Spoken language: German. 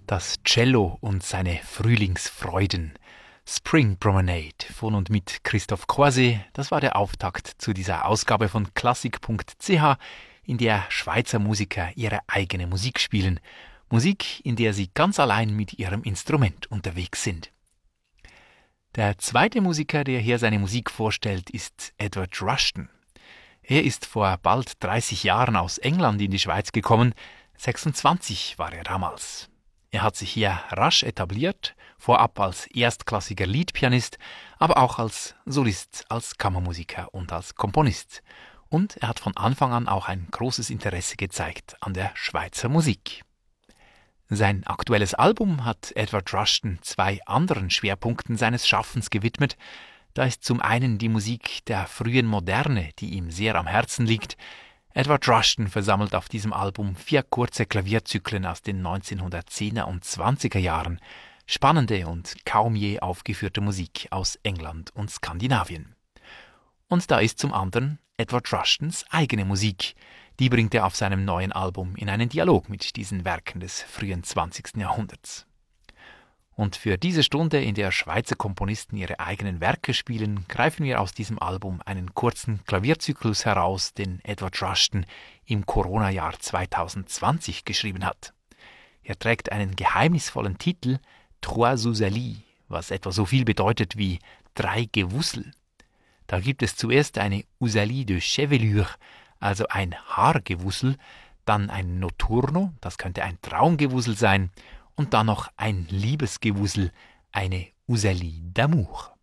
Das Cello und seine Frühlingsfreuden. Spring Promenade von und mit Christophe Croiset, das war der Auftakt zu dieser Ausgabe von klassik.ch, in der Schweizer Musiker ihre eigene Musik spielen. Musik, in der sie ganz allein mit ihrem Instrument unterwegs sind. Der zweite Musiker, der hier seine Musik vorstellt, ist Edward Rushton. Er ist vor bald 30 Jahren aus England in die Schweiz gekommen. 26 war er damals. Er hat sich hier rasch etabliert, vorab als erstklassiger Liedpianist, aber auch als Solist, als Kammermusiker und als Komponist. Und er hat von Anfang an auch ein großes Interesse gezeigt an der Schweizer Musik. Sein aktuelles Album hat Edward Rushton zwei anderen Schwerpunkten seines Schaffens gewidmet. Da ist zum einen die Musik der frühen Moderne, die ihm sehr am Herzen liegt. Edward Rushton versammelt auf diesem Album 4 kurze Klavierzyklen aus den 1910er und 20er Jahren. Spannende und kaum je aufgeführte Musik aus England und Skandinavien. Und da ist zum anderen Edward Rushtons eigene Musik. Die bringt er auf seinem neuen Album in einen Dialog mit diesen Werken des frühen 20. Jahrhunderts. Und für diese Stunde, in der Schweizer Komponisten ihre eigenen Werke spielen, greifen wir aus diesem Album einen kurzen Klavierzyklus heraus, den Edward Rushton im Corona-Jahr 2020 geschrieben hat. Er trägt einen geheimnisvollen Titel Trois Usalis, was etwa so viel bedeutet wie 3 Gewussel. Da gibt es zuerst eine Usalie de Chevelure, also ein Haargewussel, dann ein Notturno, das könnte ein Traumgewussel sein, und dann noch ein Liebesgewussel, eine Usalie d'amour.